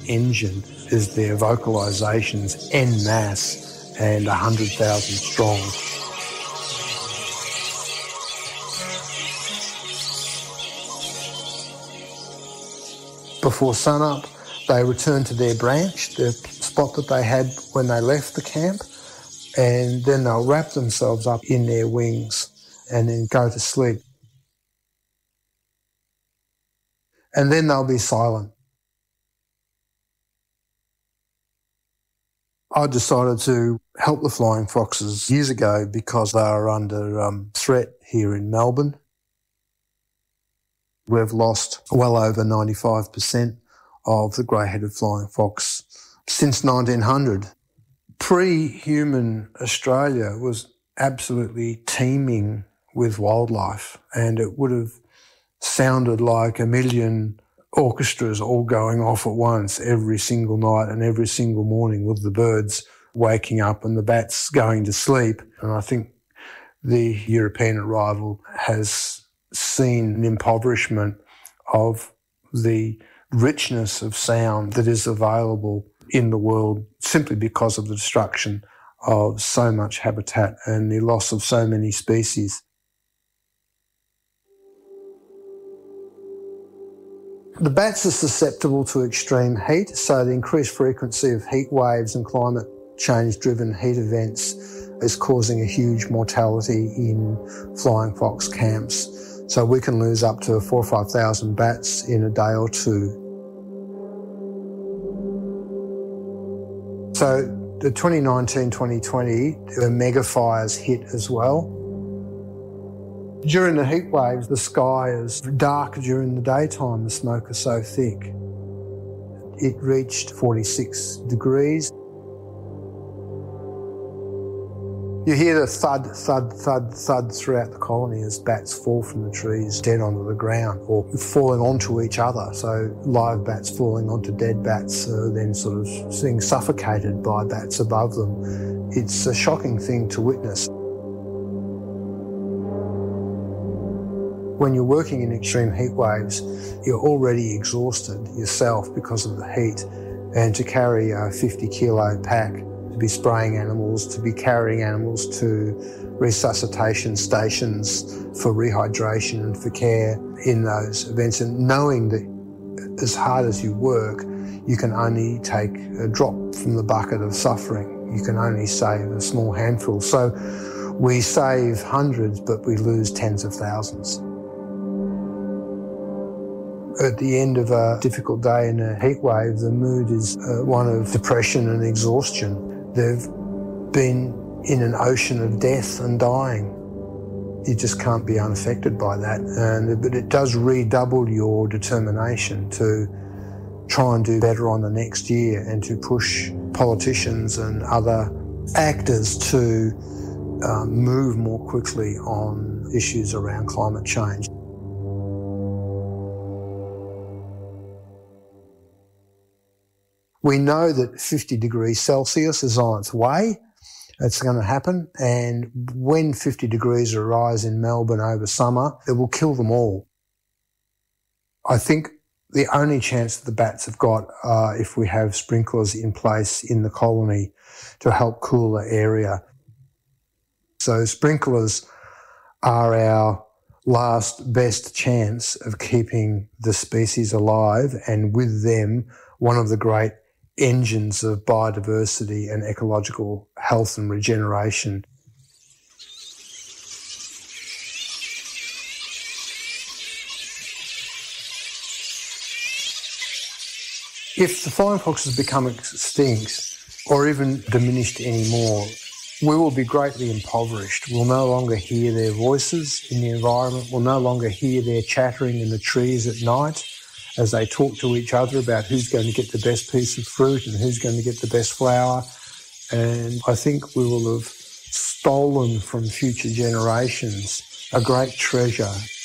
engine is their vocalisations en masse and 100,000 strong. Before sunup, they return to their branch, the spot that they had when they left the camp, and then they'll wrap themselves up in their wings and then go to sleep. And then they'll be silent. I decided to help the flying foxes years ago because they are under threat here in Melbourne. We've lost well over 95% of the grey-headed flying fox since 1900. Pre-human Australia was absolutely teeming with wildlife, and it would have sounded like a million orchestras all going off at once every single night and every single morning, with the birds waking up and the bats going to sleep. And I think the European arrival has seen an impoverishment of the richness of sound that is available in the world simply because of the destruction of so much habitat and the loss of so many species. The bats are susceptible to extreme heat, so the increased frequency of heat waves and climate change-driven heat events is causing a huge mortality in flying fox camps. So we can lose up to 4,000 or 5,000 bats in a day or two. So the 2019-2020, the mega fires hit as well. During the heat waves, the sky is dark during the daytime, the smoke is so thick. It reached 46 degrees. You hear the thud, thud, thud, thud throughout the colony as bats fall from the trees dead onto the ground or falling onto each other. So live bats falling onto dead bats, then sort of being suffocated by bats above them. It's a shocking thing to witness. When you're working in extreme heat waves, you're already exhausted yourself because of the heat, and to carry a 50-kilo pack, to be spraying animals, to be carrying animals to resuscitation stations for rehydration and for care in those events, and knowing that as hard as you work, you can only take a drop from the bucket of suffering. You can only save a small handful. So we save hundreds, but we lose tens of thousands. At the end of a difficult day in a heat wave, the mood is one of depression and exhaustion. They've been in an ocean of death and dying. You just can't be unaffected by that. But it does redouble your determination to try and do better on the next year and to push politicians and other actors to move more quickly on issues around climate change. We know that 50 degrees Celsius is on its way. It's going to happen. And when 50 degrees rise in Melbourne over summer, it will kill them all. I think the only chance that the bats have got if we have sprinklers in place in the colony to help cool the area. So sprinklers are our last best chance of keeping the species alive, and with them, one of the great engines of biodiversity and ecological health and regeneration. If the flying foxes become extinct or even diminished anymore, we will be greatly impoverished. We'll no longer hear their voices in the environment. We'll no longer hear their chattering in the trees at night as they talk to each other about who's going to get the best piece of fruit and who's going to get the best flower. And I think we will have stolen from future generations a great treasure